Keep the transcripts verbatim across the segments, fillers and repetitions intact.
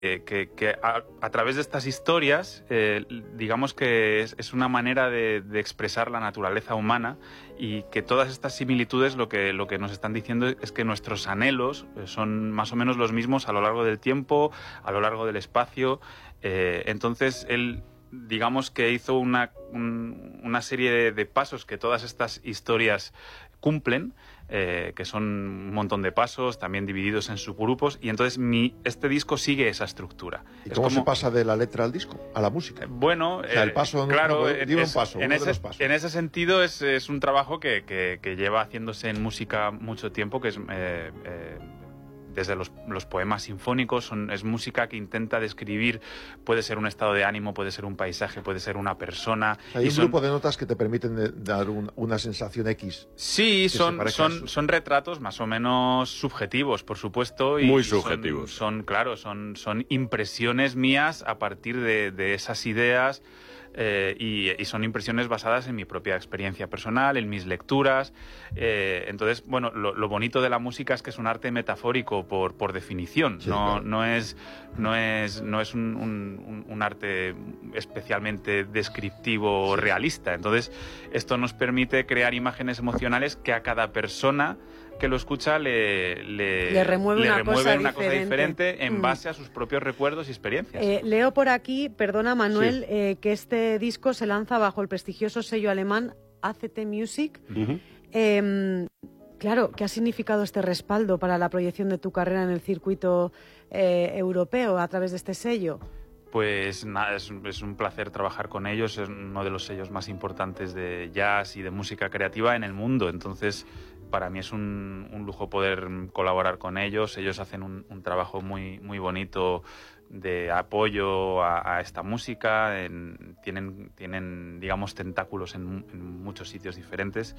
eh, que, que a, a través de estas historias, eh, digamos que es, es una manera de, de expresar la naturaleza humana, y que todas estas similitudes lo que, lo que nos están diciendo es que nuestros anhelos son más o menos los mismos a lo largo del tiempo, a lo largo del espacio. Eh, entonces él, digamos que hizo una, un, una serie de, de pasos que todas estas historias cumplen, eh, que son un montón de pasos, también divididos en subgrupos, y entonces mi, este disco sigue esa estructura. ¿Y es cómo como, se pasa de la letra al disco, a la música? Eh, bueno, o sea, el paso, eh, claro, no, dime un paso, en, uno ese, de los pasos. en ese sentido es, es un trabajo que, que, que lleva haciéndose en música mucho tiempo, que es... Eh, eh, desde los, los poemas sinfónicos, son, es música que intenta describir, puede ser un estado de ánimo, puede ser un paisaje, puede ser una persona. Hay y un son, grupo de notas que te permiten de, dar un, una sensación X. Sí, son, son, son retratos más o menos subjetivos, por supuesto. Y Muy subjetivos. Son, son claro, son, son impresiones mías a partir de, de esas ideas. Eh, y, y son impresiones basadas en mi propia experiencia personal, en mis lecturas. Eh, entonces, bueno, lo, lo bonito de la música es que es un arte metafórico por, por definición. Sí, no, claro. no es, no es, no es un, un, un arte especialmente descriptivo o sí. realista. Entonces, esto nos permite crear imágenes emocionales que a cada persona que lo escucha le, le, le remueve, le una, remueve cosa, una diferente. cosa diferente en mm. base a sus propios recuerdos y experiencias. Eh, leo por aquí, perdona Manuel, sí. eh, que este disco se lanza bajo el prestigioso sello alemán A C T Music. Uh-huh. eh, claro, ¿qué ha significado este respaldo para la proyección de tu carrera en el circuito eh, europeo a través de este sello? Pues nada, es, es un placer trabajar con ellos, es uno de los sellos más importantes de jazz y de música creativa en el mundo, entonces para mí es un, un lujo poder colaborar con ellos. Ellos hacen un, un trabajo muy, muy bonito de apoyo a, a esta música, en, tienen, tienen, digamos, tentáculos en, en muchos sitios diferentes,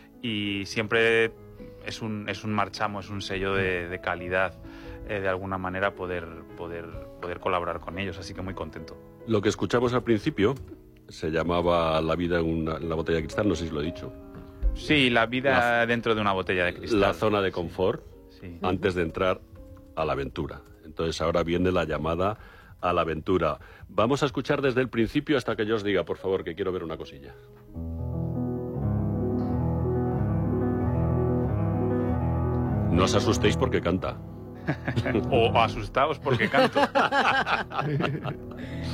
y siempre es un, es un marchamo, es un sello de, de calidad, eh, de alguna manera poder, poder, poder colaborar con ellos, así que muy contento. Lo que escuchamos al principio se llamaba La vida en una, en la botella de cristal, no sé si lo he dicho. Sí, la vida la, dentro de una botella de cristal. La zona de confort, sí. Sí. antes de entrar a la aventura. Entonces ahora viene la llamada a la aventura. Vamos a escuchar desde el principio hasta que yo os diga, por favor, que quiero ver una cosilla. No os asustéis porque canta. O asustaos porque canto.